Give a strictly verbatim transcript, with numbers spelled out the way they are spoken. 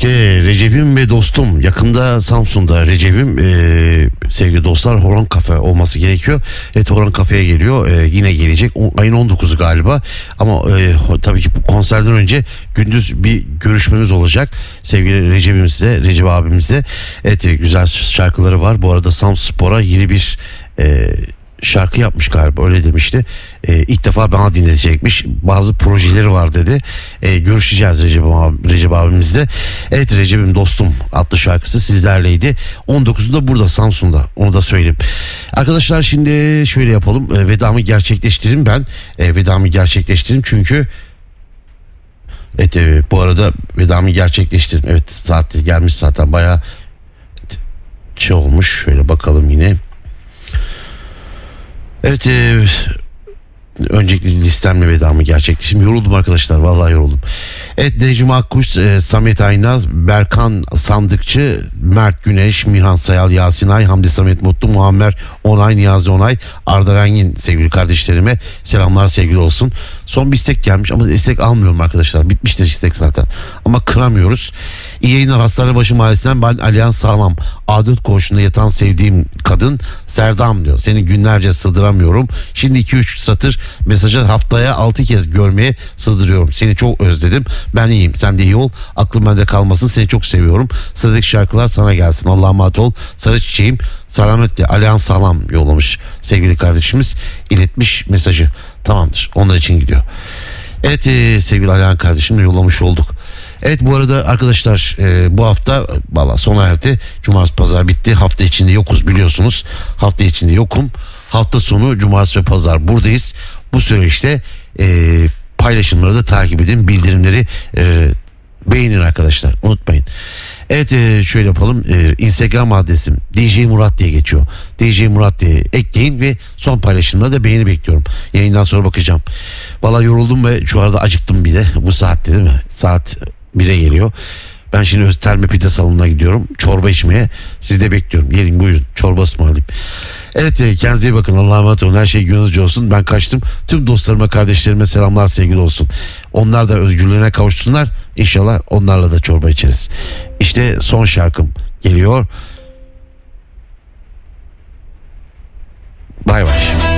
İşte Recep'im ve dostum yakında Samsun'da Recep'im e, sevgili dostlar Horon Kafe olması gerekiyor. Evet, Horon Kafe'ye geliyor, e, yine gelecek o, ayın on dokuzu galiba ama e, tabii ki bu konserden önce gündüz bir görüşmemiz olacak sevgili Recep'imizle, Recep abimizle. Evet, e, güzel şarkıları var bu arada. Samspor'a yeni bir e, şarkı yapmış galiba, öyle demişti. Ee, ilk defa bana dinletecekmiş. Bazı projeleri var dedi. Ee, görüşeceğiz Recep, abi, Recep abimizle. Evet, Recep'im dostum adlı şarkısı sizlerleydi. on dokuzunda burada Samsun'da, onu da söyleyeyim. Arkadaşlar şimdi şöyle yapalım. Ee, vedamı gerçekleştireyim ben. Ee, vedamı gerçekleştireyim çünkü evet, e, bu arada vedamı gerçekleştirdim. Evet, saat gelmiş zaten, bayağı şey olmuş. Şöyle bakalım yine. Evet, e, öncelikle listemle vedamı gerçekleştim. Yoruldum arkadaşlar, vallahi yoruldum. Evet, Necmi Akkuş, e, Samet Aynaz, Berkan Sandıkçı, Mert Güneş, Mihan Sayal, Yasin Ay, Hamdi Samet Mutlu, Muammer Onay, Niyazi Onay, Arda Rengin sevgili kardeşlerime selamlar, sevgili olsun. Son bir istek gelmiş ama istek almıyorum arkadaşlar. Bitmiştir istek zaten. Ama kıramıyoruz. İyi yayınlar. Hastanebaşı Mahallesi'nden ben Alihan Sağlam. Adet koğuşunda yatan sevdiğim kadın Serdam diyor. Seni günlerce sığdıramıyorum. Şimdi iki üç satır mesajı haftaya altı kez görmeye sığdırıyorum. Seni çok özledim. Ben iyiyim. Sen de iyi ol. Aklım bende kalmasın. Seni çok seviyorum. Sıradaki şarkılar sana gelsin. Allah'a emanet ol. Sarı çiçeğim. Selametle. Alihan Sağlam yollamış sevgili kardeşimiz. İletmiş mesajı. Tamamdır. Onlar için gidiyor. Evet, e, sevgili Alihan kardeşimle yollamış olduk. Evet, bu arada arkadaşlar e, bu hafta valla sona erdi. Cumartesi pazar bitti. Hafta içinde yokuz biliyorsunuz. Hafta içinde yokum. Hafta sonu cumartesi ve pazar buradayız. Bu süreçte e, paylaşımları da takip edin. Bildirimleri e, beğenin arkadaşlar. Unutmayın. Evet, e, şöyle yapalım. E, Instagram adresim D J Murat diye geçiyor. D J Murat diye ekleyin ve son paylaşımlara da beğeni bekliyorum. Yayından sonra bakacağım. Valla yoruldum ve şu arada acıktım bir de. Bu saatte değil mi? Saat bire geliyor. Ben şimdi Özterme Pide Salonu'na gidiyorum. Çorba içmeye. Sizi de bekliyorum. Gelin buyurun. Çorba ısmarlayayım. Evet, kendinize iyi bakın. Allah'a emanet olun. Her şey gönlünüzce olsun. Ben kaçtım. Tüm dostlarıma, kardeşlerime selamlar, sevgili olsun. Onlar da özgürlüğüne kavuşsunlar. İnşallah onlarla da çorba içeriz. İşte son şarkım geliyor. Bay bay.